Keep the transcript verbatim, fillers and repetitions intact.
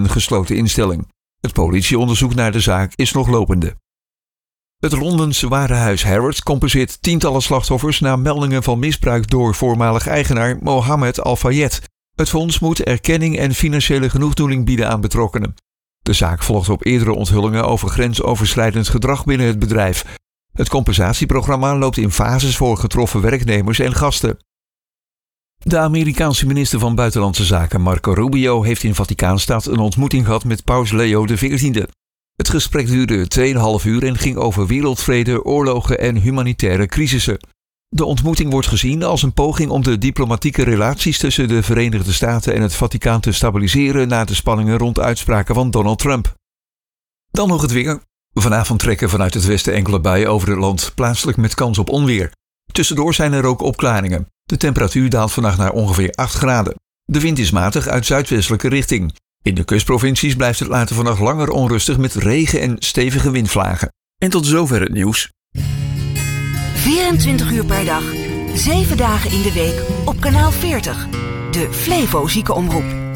een gesloten instelling. Het politieonderzoek naar de zaak is nog lopende. Het Londense warenhuis Harrods compenseert tientallen slachtoffers na meldingen van misbruik door voormalig eigenaar Mohammed Al-Fayed. Het fonds moet erkenning en financiële genoegdoening bieden aan betrokkenen. De zaak volgt op eerdere onthullingen over grensoverschrijdend gedrag binnen het bedrijf. Het compensatieprogramma loopt in fases voor getroffen werknemers en gasten. De Amerikaanse minister van Buitenlandse Zaken Marco Rubio heeft in Vaticaanstad een ontmoeting gehad met paus Leo de veertiende. Het gesprek duurde twee komma vijf uur en ging over wereldvrede, oorlogen en humanitaire crisissen. De ontmoeting wordt gezien als een poging om de diplomatieke relaties tussen de Verenigde Staten en het Vaticaan te stabiliseren na de spanningen rond uitspraken van Donald Trump. Dan nog het weer. Vanavond trekken vanuit het westen enkele buien over het land, plaatselijk met kans op onweer. Tussendoor zijn er ook opklaringen. De temperatuur daalt vannacht naar ongeveer acht graden. De wind is matig uit zuidwestelijke richting. In de kustprovincies blijft het later vannacht langer onrustig met regen en stevige windvlagen. En tot zover het nieuws. vierentwintig uur per dag, zeven dagen in de week op kanaal veertig. De Flevo Ziekenomroep.